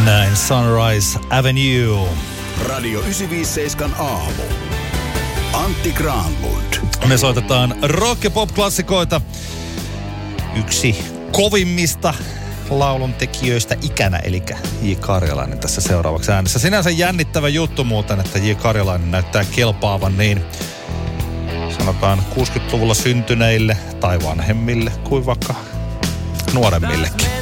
Näin Sunrise Avenue. Radio 957 aamu. Antti Granlund. Me soitetaan rock- ja pop-klassikoita. Yksi kovimmista lauluntekijöistä ikänä, eli J. Karjalainen tässä seuraavaksi äänessä. Sinänsä jännittävä juttu muuten, että J. Karjalainen näyttää kelpaavan niin sanotaan 60-luvulla syntyneille tai vanhemmille kuin vaikka nuoremmillekin.